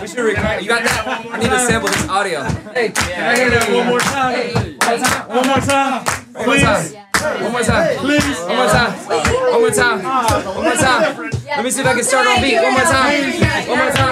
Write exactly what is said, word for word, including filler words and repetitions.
We should record. You got that? I need to sample this audio. Hey, can I hear that one more time? One more time. One more time. One more time. Please. One more time. One more time. One more time. Let me see if I can start on beat. One more time. One more time.